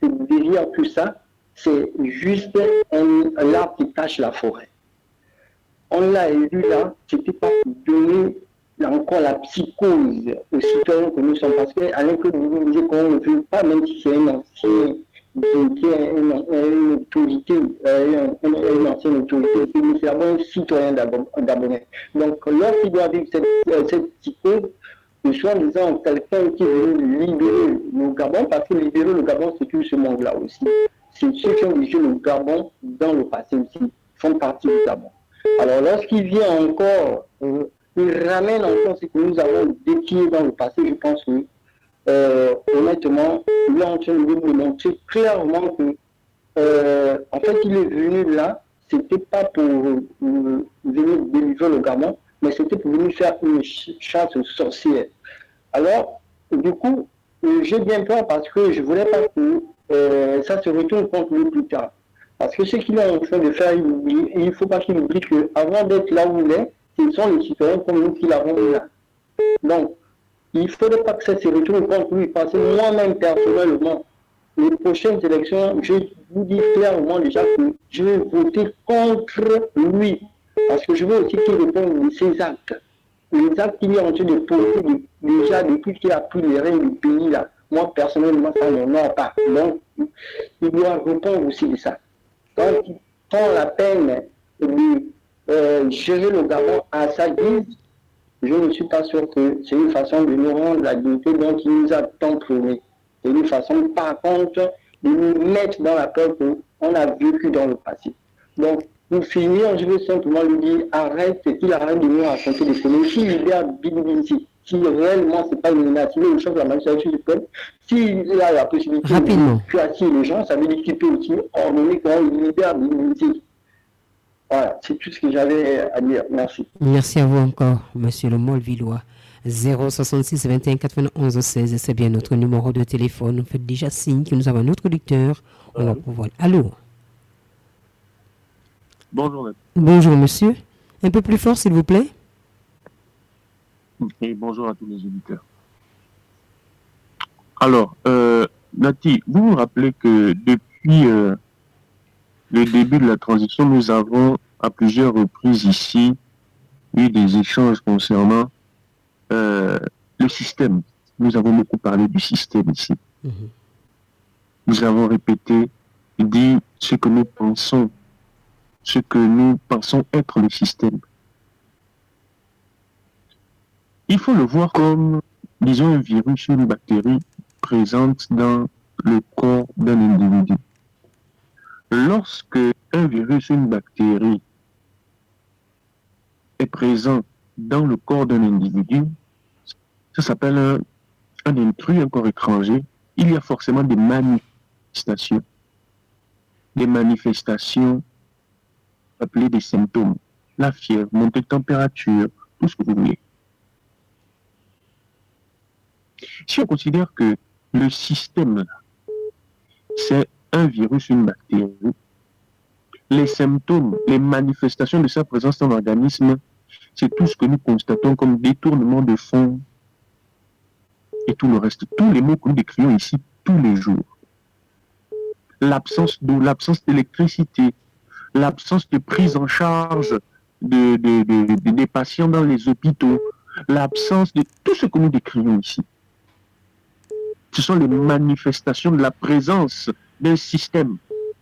derrière tout ça, c'est juste un arbre qui cache la forêt. On l'a élu là, c'était pas pour donner encore la psychose aux citoyens que nous sommes, parce qu'Alain Claude nous disait qu'on ne veut pas, même si c'est un ancien, une autorité, une ancienne autorité, nous sommes un citoyen d'abonnés. Donc, lorsqu'il doit vivre cette psychose, de soi-disant quelqu'un qui est venu libérer le Gabon, parce que libérer le Gabon, c'est tout ce monde-là aussi. C'est ceux qui ont dirigé le Gabon dans le passé aussi, font partie du Gabon. Alors, lorsqu'il vient encore, il ramène encore ce que nous avons décrié dans le passé, je pense que, honnêtement, il est en train de nous montrer clairement que, en fait, il est venu là, c'était pas pour venir délivrer le Gabon, mais c'était pour venir faire une chasse aux sorcières. Alors, du coup, j'ai bien peur parce que je ne voulais pas que ça se retourne contre lui plus tard. Parce que ce qu'il est en train de faire, il ne faut pas qu'il oublie qu'avant d'être là où il est, ce sont les citoyens comme nous qui l'avons mis là. Donc, il ne faudrait pas que ça se retourne contre lui. Parce que moi-même, personnellement, les prochaines élections, je vous dis clairement déjà que je vais voter contre lui. Parce que je veux aussi qu'il réponde de ses actes. Les actes qu'il est en train de poser déjà depuis qu'il a pris les règnes du pays là. Moi, personnellement, ça n'en a pas. Donc, il doit répondre aussi de ça. Quand il prend la peine de gérer le Gabon à sa guise, je ne suis pas sûr que c'est une façon de nous rendre la dignité dont il nous a tant prôné. C'est une façon, par contre, de nous mettre dans la peur qu'on a vécu dans le passé. Donc, pour finir, je veux simplement lui dire, qu'il arrête de nous raconter des conneries. S'il libère Bilibinsi, si réellement ce n'est pas une menace, il est au chef de la magistrature suprême, s'il a la possibilité de classer les gens, ça veut dire qu'il peut aussi ordonner qu'on libère Bilibinsi. Voilà, c'est tout ce que j'avais à dire. Merci. Merci à vous encore, monsieur le Molvillois. 066 21 91 16, c'est bien notre numéro de téléphone. Vous faites déjà signe que nous avons un autre auditeur. On va pouvoir... Allô? Bonjour. Bonjour, monsieur. Un peu plus fort, s'il vous plaît. Et bonjour à tous les auditeurs. Alors, Nati, vous vous rappelez que depuis le début de la transition, nous avons à plusieurs reprises ici eu des échanges concernant le système. Nous avons beaucoup parlé du système ici. Nous avons répété, dit ce que nous pensons être le système. Il faut le voir comme, disons, un virus ou une bactérie présente dans le corps d'un individu. Lorsque un virus ou une bactérie est présent dans le corps d'un individu, ça s'appelle un intrus, un corps étranger. Il y a forcément des manifestations. Des manifestations appelées des symptômes. La fièvre, montée de température, tout ce que vous voulez. Si on considère que le système, c'est un virus, une bactérie, les symptômes, les manifestations de sa présence dans l'organisme, c'est tout ce que nous constatons comme détournement de fonds et tout le reste. Tous les mots que nous décrivons ici tous les jours. L'absence d'eau, l'absence d'électricité, l'absence de prise en charge des patients dans les hôpitaux, l'absence de tout ce que nous décrivons ici. Ce sont les manifestations de la présence d'un système.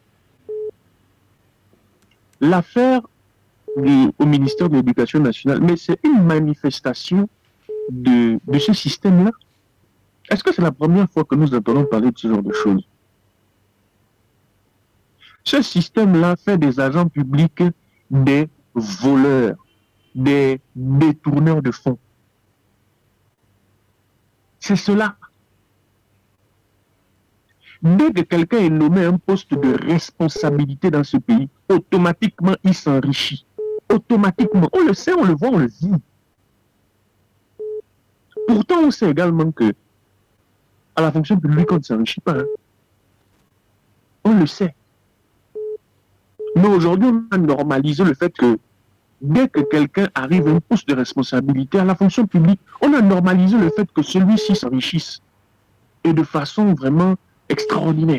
L'affaire au ministère de l'Éducation nationale, mais c'est une manifestation de ce système-là. Est-ce que c'est la première fois que nous entendons parler de ce genre de choses? Ce système-là fait des agents publics des voleurs, des détourneurs de fonds. C'est cela. Dès que quelqu'un est nommé à un poste de responsabilité dans ce pays, automatiquement, il s'enrichit. Automatiquement. On le sait, on le voit, on le vit. Pourtant, on sait également que à la fonction publique, on ne s'enrichit pas. Hein. On le sait. Mais aujourd'hui, on a normalisé le fait que dès que quelqu'un arrive à un poste de responsabilité à la fonction publique, on a normalisé le fait que celui-ci s'enrichisse. Et de façon vraiment extraordinaire.